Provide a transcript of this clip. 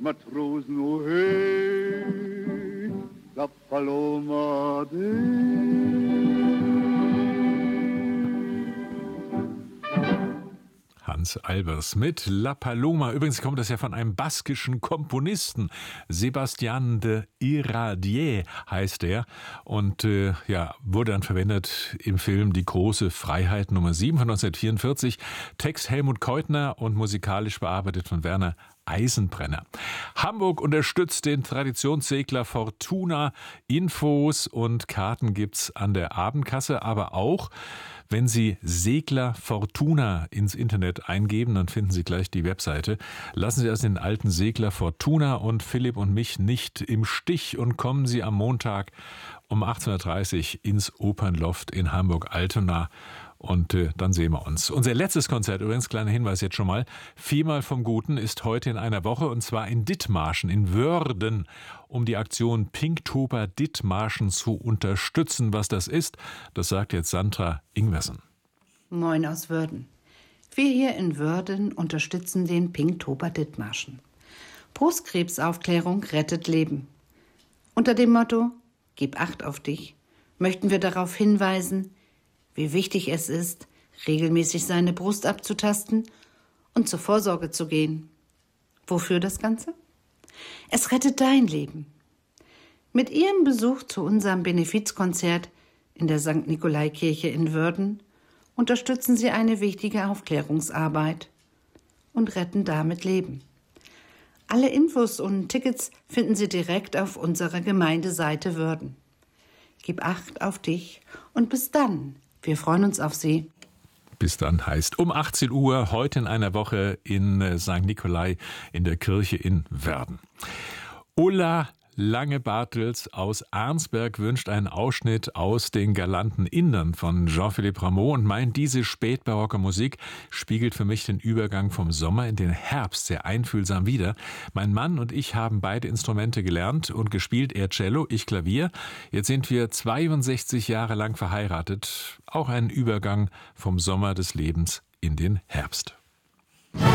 Matrosen, oh hey, la Paloma Hans Albers mit La Paloma. Übrigens kommt das ja von einem baskischen Komponisten. Sebastián de Iradier heißt er. Und wurde dann verwendet im Film Die große Freiheit Nummer 7 von 1944. Text Helmut Keutner und musikalisch bearbeitet von Werner Eisenbrenner. Hamburg unterstützt den Traditionssegler Fortuna. Infos und Karten gibt's an der Abendkasse, aber auch wenn Sie Segler Fortuna ins Internet eingeben, dann finden Sie gleich die Webseite. Lassen Sie also den alten Segler Fortuna und Philipp und mich nicht im Stich und kommen Sie am Montag um 18.30 Uhr ins Opernloft in Hamburg-Altona. Und dann sehen wir uns. Unser letztes Konzert, übrigens, kleiner Hinweis jetzt schon mal, Viermal vom Guten ist heute in einer Woche und zwar in Dithmarschen, in Wörden, um die Aktion Pinktober Dithmarschen zu unterstützen. Was das ist, das sagt jetzt Sandra Ingwersen. Moin aus Wörden. Wir hier in Wörden unterstützen den Pinktober Dithmarschen. Brustkrebsaufklärung rettet Leben. Unter dem Motto Gib Acht auf dich möchten wir darauf hinweisen, wie wichtig es ist, regelmäßig seine Brust abzutasten und zur Vorsorge zu gehen. Wofür das Ganze? Es rettet dein Leben. Mit Ihrem Besuch zu unserem Benefizkonzert in der St. Nikolai-Kirche in Wörden unterstützen Sie eine wichtige Aufklärungsarbeit und retten damit Leben. Alle Infos und Tickets finden Sie direkt auf unserer Gemeindeseite Wörden. Gib Acht auf dich und bis dann. Wir freuen uns auf Sie. Bis dann heißt um 18 Uhr, heute in einer Woche in St. Nikolai in der Kirche in Wörden. Ulla Lange-Bartels aus Arnsberg wünscht einen Ausschnitt aus den galanten Indern von Jean-Philippe Rameau und meint, diese spätbarocke Musik spiegelt für mich den Übergang vom Sommer in den Herbst sehr einfühlsam wider. Mein Mann und ich haben beide Instrumente gelernt und gespielt, er Cello, ich Klavier. Jetzt sind wir 62 Jahre lang verheiratet. Auch ein Übergang vom Sommer des Lebens in den Herbst.